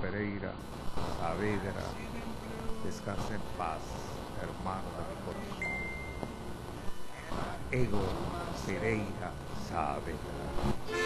Pereira Saavedra, descansa en paz, hermano de mi corazón. Ego Pereira Saavedra.